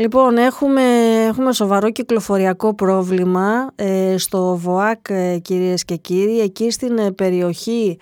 Λοιπόν, έχουμε σοβαρό κυκλοφοριακό πρόβλημα στο ΒΟΑΚ, κυρίες και κύριοι. Εκεί στην περιοχή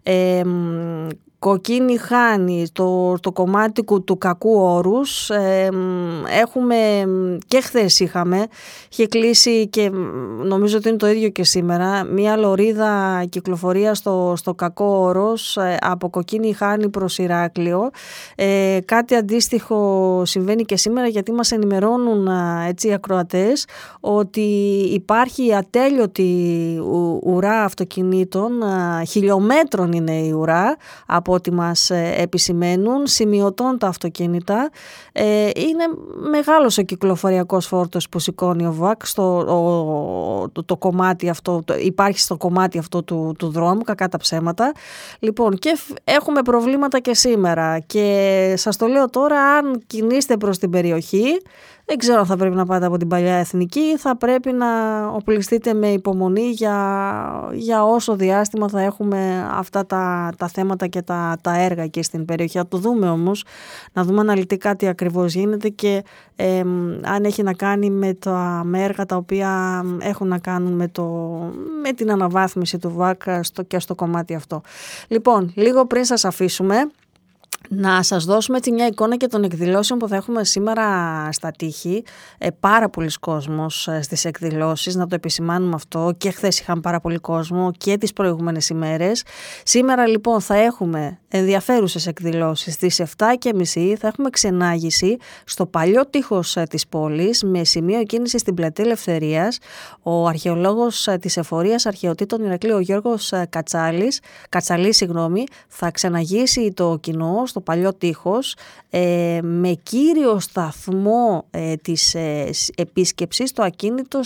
Κοκκίνη Χάνη, το κομμάτι του Κακού Όρους, έχουμε και χθες είχε κλείσει και νομίζω ότι είναι το ίδιο και σήμερα, μία λωρίδα κυκλοφορία στο Κακό Όρος από Κοκκίνη Χάνη προς Ηράκλειο. Κάτι αντίστοιχο συμβαίνει και σήμερα, γιατί μας ενημερώνουν έτσι οι ακροατές ότι υπάρχει ατέλειωτη ουρά αυτοκινήτων, χιλιόμετρων είναι η ουρά από ό,τι μας επισημαίνουν, σημειωτών τα αυτοκίνητα. Είναι μεγάλος ο κυκλοφοριακός φόρτος που σηκώνει ο ΒΟΑΚ το κομμάτι αυτό, υπάρχει στο κομμάτι αυτό του δρόμου, κακά τα ψέματα. Λοιπόν, και έχουμε προβλήματα και σήμερα και σας το λέω τώρα, αν κινείστε προς την περιοχή, δεν ξέρω αν θα πρέπει να πάτε από την Παλιά Εθνική, θα πρέπει να οπλιστείτε με υπομονή για όσο διάστημα θα έχουμε αυτά τα θέματα και τα έργα εκεί στην περιοχή. Θα το δούμε όμως, να δούμε αναλυτικά τι ακριβώς γίνεται και αν έχει να κάνει με έργα τα οποία έχουν να κάνουν με την αναβάθμιση του ΒΟΑΚ και στο κομμάτι αυτό. Λοιπόν, λίγο πριν σας αφήσουμε, να σας δώσουμε έτσι μια εικόνα και των εκδηλώσεων που θα έχουμε σήμερα στα Τείχη. Πάρα πολλοί κόσμος στις εκδηλώσεις, να το επισημάνουμε αυτό, και χθες είχαμε πάρα πολύ κόσμο και τις προηγούμενες ημέρες. Σήμερα λοιπόν θα έχουμε ενδιαφέρουσες εκδηλώσεις. Στις 7:30 θα έχουμε ξενάγηση στο παλιό τείχος της πόλης με σημείο κίνηση στην Πλατεία Ελευθερίας. Ο αρχαιολόγος της Εφορίας Αρχαιοτήτων Ηρακλείου, ο Γιώργος Κατσαλής, θα ξεναγήσει το κοινό στο παλιό τείχος με κύριο σταθμό της επίσκεψης το ακίνητο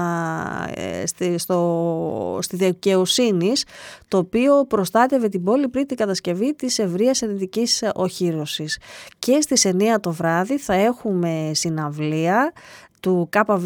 στη δικαιοσύνη, το οποίο προστάτευε την πόλη πριν την κατασκευή της ευρείας ενδυτικής οχύρωσης. Και στις 9 το βράδυ θα έχουμε συναυλία του ΚΒ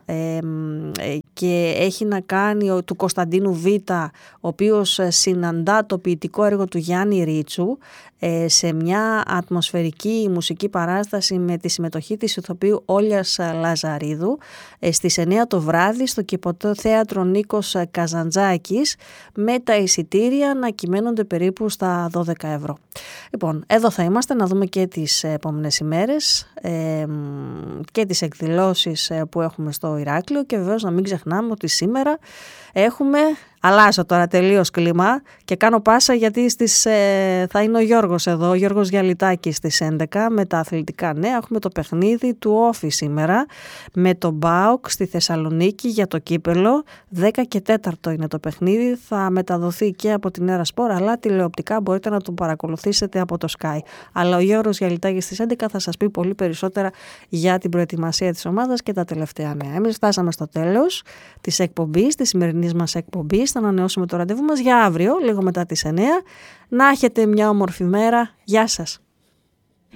και έχει να κάνει του Κωνσταντίνου Β, ο οποίος συναντά το ποιητικό έργο του Γιάννη Ρίτσου σε μια ατμοσφαιρική μουσική παράσταση με τη συμμετοχή της ηθοποιού Όλιας Λαζαρίδου στις 9 το βράδυ στο Κηποτό Θέατρο Νίκος Καζαντζάκης, με τα εισιτήρια να κυμαίνονται περίπου στα 12 ευρώ. Λοιπόν, εδώ θα είμαστε να δούμε και τις επόμενες ημέρες και τις εκδηλώσεις που έχουμε στο Ηράκλειο, και βεβαίως να μην ξεχνάμε ότι σήμερα έχουμε, αλλάζω τώρα τελείως κλίμα και κάνω πάσα γιατί θα είναι ο Γιώργος εδώ, ο Γιώργος Γιαλιτάκης στις 11 με τα αθλητικά νέα. Έχουμε το παιχνίδι του Όφη σήμερα με τον ΠΑΟΚ στη Θεσσαλονίκη για το κύπελο. 10 και 4 είναι το παιχνίδι, θα μεταδοθεί και από την Έρα Σπορ, αλλά τηλεοπτικά μπορείτε να το παρακολουθήσετε από το Sky. Αλλά ο Γιώργος Γιαλιτάκης στις 11 θα σας πει πολύ περισσότερα για την προετοιμασία της ομάδας και τα τελευταία νέα. Εμείς φτάσαμε στο τέλος της εκπομπής, της σημερινής μας εκπομπής. Θα ανανεώσουμε το ραντεβού μας για αύριο, λίγο μετά τις 9. Να έχετε μια όμορφη μέρα. Γεια σας.